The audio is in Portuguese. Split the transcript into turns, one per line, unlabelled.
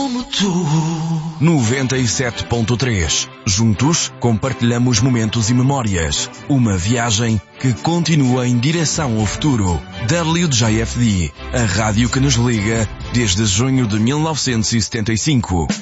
97.3. Juntos compartilhamos momentos e memórias. Uma viagem que continua em direção ao futuro. WJFD, a rádio que nos liga desde junho de 1975.